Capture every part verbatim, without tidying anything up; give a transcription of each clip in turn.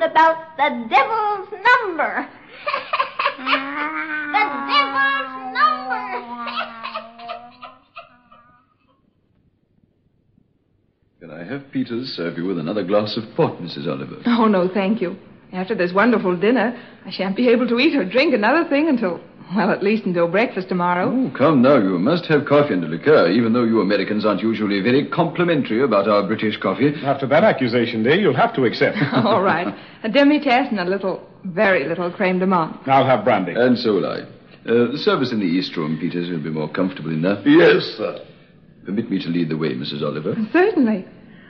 about the devil's number. The devil's number. Can I have Peters serve you with another glass of port, Missus Oliver? Oh, no, thank you. After this wonderful dinner, I shan't be able to eat or drink another thing until, well, at least until breakfast tomorrow. Oh, come now. You must have coffee and a liqueur, even though you Americans aren't usually very complimentary about our British coffee. After that accusation, dear, you'll have to accept. All right. A demi-tasse and a little, very little creme de menthe. I'll have brandy. And so will I. Uh, the service in the East Room, Peters, will be more comfortable enough. Yes, sir. Permit me to lead the way, Missus Oliver. Certainly.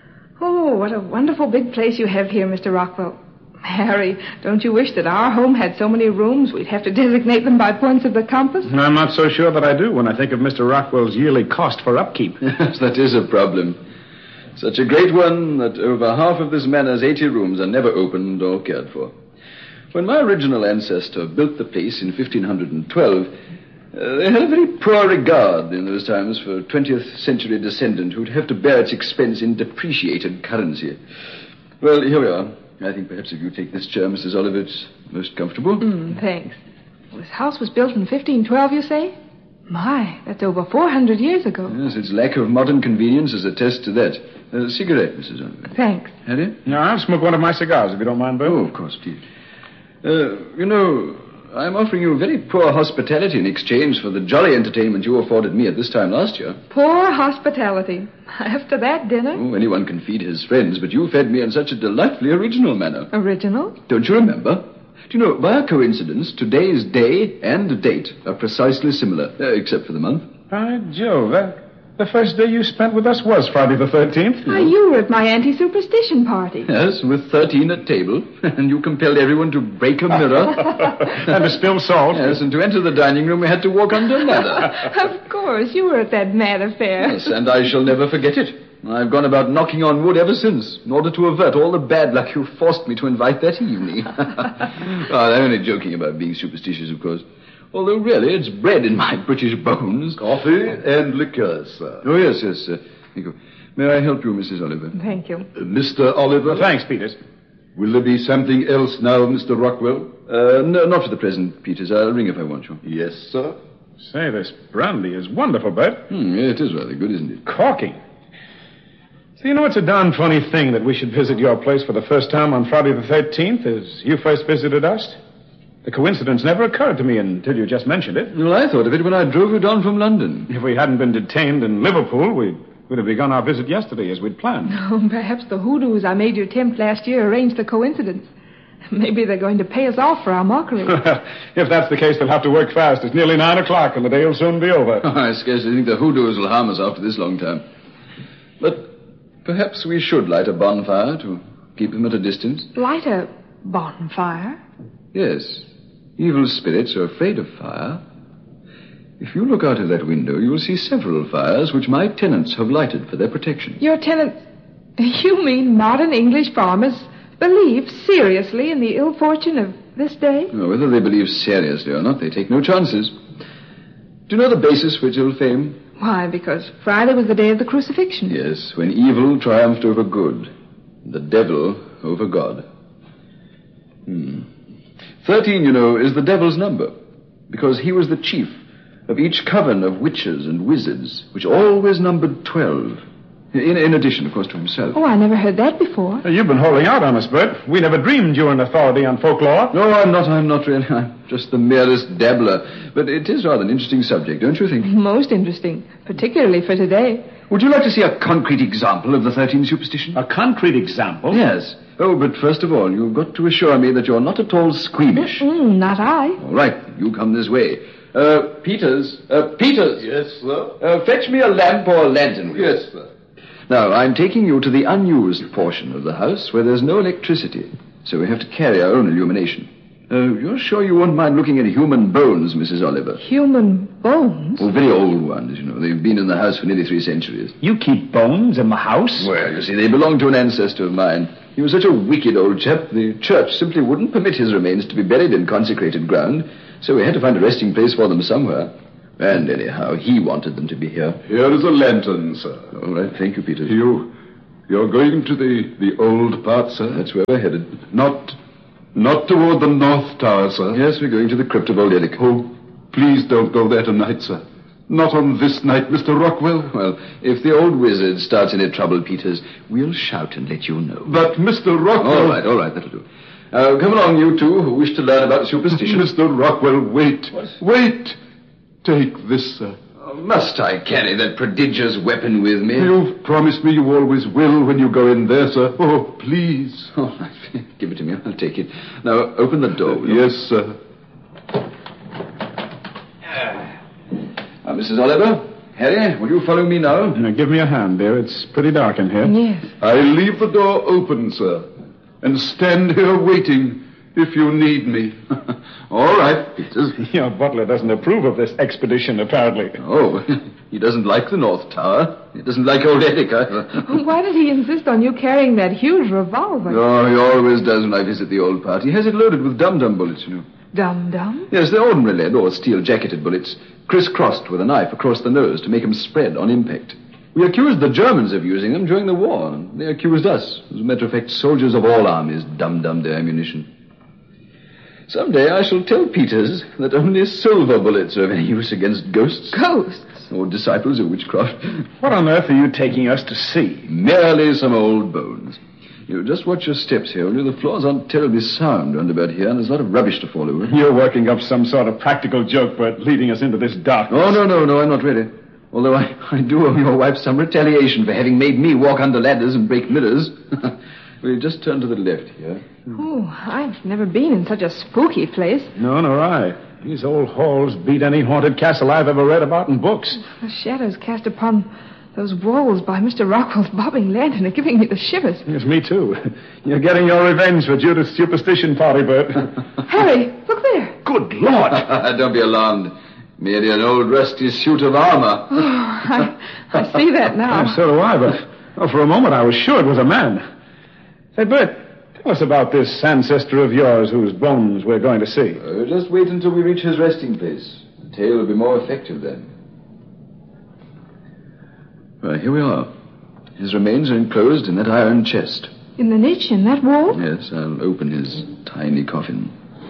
Oh, what a wonderful big place you have here, Mister Rockwell. Harry, don't you wish that our home had so many rooms we'd have to designate them by points of the compass? I'm not so sure that I do when I think of Mister Rockwell's yearly cost for upkeep. Yes, that is a problem. Such a great one that over half of this manor's eighty rooms are never opened or cared for. When my original ancestor built the place in fifteen twelve, uh, they had a very poor regard in those times for a twentieth century descendant who'd have to bear its expense in depreciated currency. Well, here we are. I think perhaps if you take this chair, Missus Oliver, it's most comfortable. Mm, thanks. Well, this house was built in fifteen twelve, you say? My, that's over four hundred years ago. Yes, its lack of modern convenience attests to that. A cigarette, Missus Oliver. Thanks. Harry? No, I'll smoke one of my cigars, if you don't mind, Bert. Oh, of course, please. Uh, you know, I'm offering you very poor hospitality in exchange for the jolly entertainment you afforded me at this time last year. Poor hospitality. After that dinner? Oh, anyone can feed his friends, but you fed me in such a delightfully original manner. Original? Don't you remember? Do you know, by a coincidence, today's day and date are precisely similar, uh, except for the month. By Jove, that, the first day you spent with us was Friday the thirteenth. Why, you were at my anti-superstition party. Yes, with thirteen at table, and you compelled everyone to break a mirror. And to spill salt. Yes, and to enter the dining room, we had to walk under a ladder. Of course, you were at that mad affair. Yes, and I shall never forget it. I've gone about knocking on wood ever since, in order to avert all the bad luck you forced me to invite that evening. Oh, I'm only joking about being superstitious, of course. Although, really, it's bred in my British bones. Coffee and liquor, sir. Oh, yes, yes, sir. Thank you. May I help you, Missus Oliver? Thank you. Uh, Mister Oliver? Thanks, Peters. Will there be something else now, Mister Rockwell? Uh, no, not for the present, Peters. I'll ring if I want you. Yes, sir. Say, this brandy is wonderful, Bert. Hmm, yeah, it is rather good, isn't it? Corking. So, you know, it's a darn funny thing that we should visit your place for the first time on Friday the thirteenth, as you first visited us. The coincidence never occurred to me until you just mentioned it. Well, I thought of it when I drove you down from London. If we hadn't been detained in Liverpool, we'd, we'd have begun our visit yesterday as we'd planned. Oh, perhaps the hoodoos I made you tempt last year arranged the coincidence. Maybe they're going to pay us off for our mockery. If that's the case, they'll have to work fast. It's nearly nine o'clock, and the day will soon be over. Oh, I scarcely think the hoodoos will harm us after this long time. But perhaps we should light a bonfire to keep them at a distance. Light a bonfire? Yes. Evil spirits are afraid of fire. If you look out of that window, you will see several fires which my tenants have lighted for their protection. Your tenants? You mean modern English farmers believe seriously in the ill fortune of this day? Well, whether they believe seriously or not, they take no chances. Do you know the basis for its ill fame? Why, because Friday was the day of the crucifixion. Yes, when evil triumphed over good, the devil over God. Hmm. Thirteen, you know, is the devil's number, because he was the chief of each coven of witches and wizards, which always numbered twelve. In, in addition, of course, to himself. Oh, I never heard that before. You've been holding out on us, Bert. We never dreamed you were an authority on folklore. No, I'm not. I'm not really. I'm just the merest dabbler. But it is rather an interesting subject, don't you think? Most interesting, particularly for today. Would you like to see a concrete example of the thirteen superstition? A concrete example? Yes. Oh, but first of all, you've got to assure me that you're not at all squeamish. Mm-mm, not I. All right, you come this way. Uh, Peters, uh, Peters. Yes, sir. Uh, fetch me a lamp or a lantern. Yes, sir. Now, I'm taking you to the unused portion of the house where there's no electricity, so we have to carry our own illumination. Uh, you're sure you won't mind looking at human bones, Missus Oliver? Human bones? Oh, very old ones, you know. They've been in the house for nearly three centuries. You keep bones in the house? Well, you see, they belong to an ancestor of mine. He was such a wicked old chap, the church simply wouldn't permit his remains to be buried in consecrated ground, so we had to find a resting place for them somewhere. And anyhow, he wanted them to be here. Here is a lantern, sir. All right, thank you, Peter. You, you're going to the, the old part, sir? That's where we're headed. Not Not toward the North Tower, sir. Yes, we're going to the crypt of Old Eric. Oh, please don't go there tonight, sir. Not on this night, Mister Rockwell. Well, if the old wizard starts any trouble, Peters, we'll shout and let you know. But, Mister Rockwell... All right, all right, that'll do. Uh, come along, you two, who wish to learn about superstition. Mister Rockwell, wait. What? Wait. Take this, sir. Oh, must I carry that prodigious weapon with me? You've promised me you always will when you go in there, sir. Oh, please. All right, give it to me. I'll take it. Now, open the door. will you? Yes, sir. Uh, Missus Oliver, Harry, will you follow me now? Now, give me a hand, dear. It's pretty dark in here. Yes. I leave the door open, sir, and stand here waiting if you need me. All right, Peters. Your butler doesn't approve of this expedition, apparently. Oh, he doesn't like the North Tower. He doesn't like old Eric either. Why did he insist on you carrying that huge revolver? Oh, he always does when I visit the old part. He has it loaded with dum-dum bullets, you know. Dum-dum? Yes, they're ordinary lead or steel-jacketed bullets, crisscrossed with a knife across the nose to make them spread on impact. We accused the Germans of using them during the war, and they accused us. As a matter of fact, soldiers of all armies dum-dum their ammunition. Someday I shall tell Peters that only silver bullets are of any use against ghosts. Ghosts? Or disciples of witchcraft. What on earth are you taking us to see? Merely some old bones. You just watch your steps here, only the floors aren't terribly sound round about here, and there's a lot of rubbish to fall over. You're working up some sort of practical joke, but leading us into this darkness. Oh, no, no, no, I'm not ready. Although I, I do owe your wife some retaliation for having made me walk under ladders and break mirrors. We'll just turn to the left here. Oh, I've never been in such a spooky place. No, nor I. These old halls beat any haunted castle I've ever read about in books. The shadows cast upon those walls by Mister Rockwell's bobbing lantern are giving me the shivers. Yes, me too. You're getting your revenge for Judith's superstition party, Bert. Harry, look there. Good Lord. Don't be alarmed. Merely an old rusty suit of armor. Oh, I, I see that now. Yeah, so do I, but oh, for a moment I was sure it was a man. Say, Bert, tell us about this ancestor of yours whose bones we're going to see. Uh, just wait until we reach his resting place. The tale will be more effective then. Well, here we are. His remains are enclosed in that iron chest. In the niche in that wall? Yes, I'll open his tiny coffin.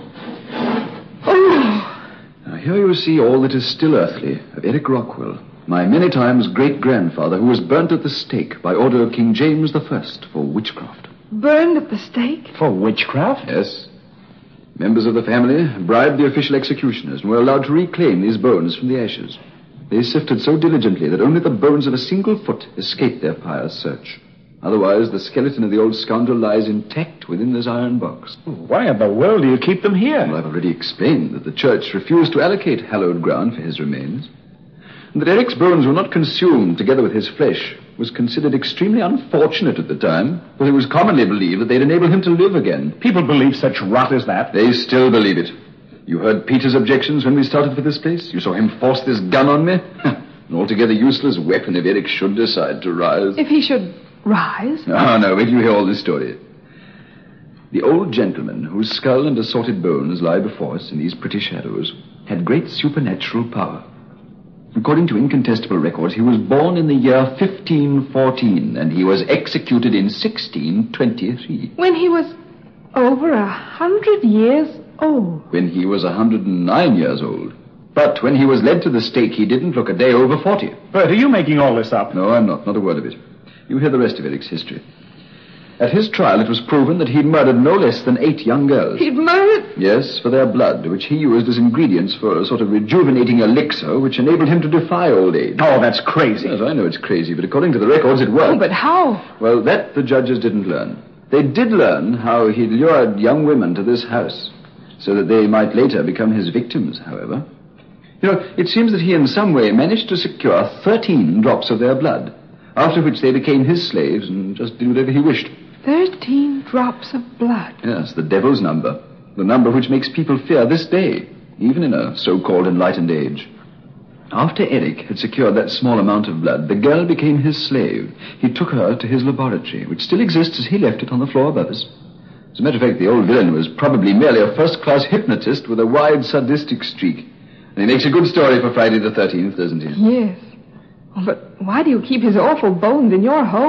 Oh! Now, here you see all that is still earthly of Eric Rockwell, my many times great-grandfather who was burnt at the stake by order of King James the First for witchcraft. Burned at the stake? For witchcraft? Yes. Members of the family bribed the official executioners and were allowed to reclaim these bones from the ashes. They sifted so diligently that only the bones of a single foot escaped their pious search. Otherwise, the skeleton of the old scoundrel lies intact within this iron box. Why in the world do you keep them here? Well, I've already explained that the church refused to allocate hallowed ground for his remains. And that Eric's bones were not consumed together with his flesh was considered extremely unfortunate at the time, for it was commonly believed that they'd enable him to live again. People believe such rot as that. They still believe it. You heard Peter's objections when we started for this place? You saw him force this gun on me? An altogether useless weapon if Eric should decide to rise. If he should rise? Oh, no, wait till you hear all this story. The old gentleman, whose skull and assorted bones lie before us in these pretty shadows, had great supernatural power. According to incontestable records, he was born in the year fifteen fourteen, and he was executed in sixteen twenty-three. When he was over a hundred years old. When he was one hundred nine years old. But when he was led to the stake, he didn't look a day over forty. Bert, are you making all this up? No, I'm not. Not a word of it. You hear the rest of Eric's history. At his trial, it was proven that he'd murdered no less than eight young girls. He'd murdered? Yes, for their blood, which he used as ingredients for a sort of rejuvenating elixir which enabled him to defy old age. Oh, that's crazy. Yes, I know it's crazy, but according to the records, it worked. Oh, but how? Well, that the judges didn't learn. They did learn how he'd lured young women to this house, so that they might later become his victims, however. You know, it seems that he in some way managed to secure thirteen drops of their blood, after which they became his slaves and just did whatever he wished. Thirteen drops of blood. Yes, the devil's number. The number which makes people fear this day, even in a so-called enlightened age. After Eric had secured that small amount of blood, the girl became his slave. He took her to his laboratory, which still exists as he left it on the floor above us. As a matter of fact, the old villain was probably merely a first-class hypnotist with a wide sadistic streak. And he makes a good story for Friday the thirteenth, doesn't he? Yes. Oh, but why do you keep his awful bones in your home?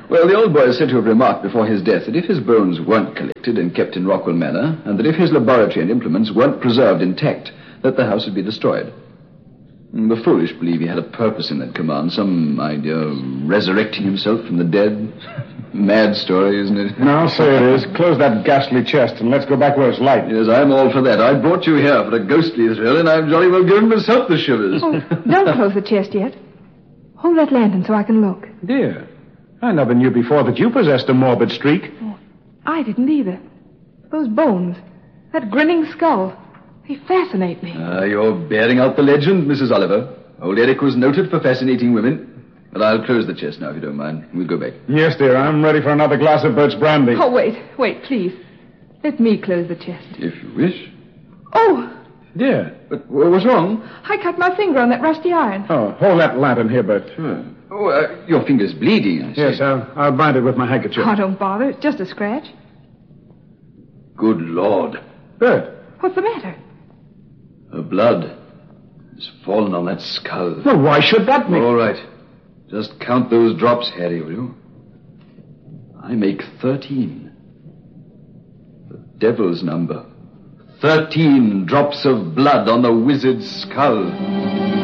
Well, the old boy is said to have remarked before his death that if his bones weren't collected and kept in Rockwell Manor, and that if his laboratory and implements weren't preserved intact, that the house would be destroyed. The foolish believe he had a purpose in that command, some idea of resurrecting himself from the dead. Mad story, isn't it? No, I'll say it is. Close that ghastly chest and let's go back where it's light. Yes, I'm all for that. I brought you here for a ghostly thrill, and I'm jolly well given myself the shivers. Oh, don't close the chest yet. Hold that lantern so I can look. Dear, I never knew before that you possessed a morbid streak. Oh, I didn't either. Those bones, that grinning skull, they fascinate me. Ah, you're bearing out the legend, Missus Oliver. Old Eric was noted for fascinating women. But I'll close the chest now, if you don't mind. We'll go back. Yes, dear, I'm ready for another glass of birch brandy. Oh, wait, wait, please. Let me close the chest. If you wish. Oh, Dear. But uh, what's wrong? I cut my finger on that rusty iron. Oh, hold that lantern here, Bert. Sure. Oh, uh, your finger's bleeding, I see. Yes, I'll, I'll bind it with my handkerchief. Oh, don't bother. It's just a scratch. Good Lord. Bert. What's the matter? Her blood has fallen on that skull. Well, why should that make... All right. Just count those drops, Harry, will you? I make thirteen. The devil's number. Thirteen drops of blood on the wizard's skull.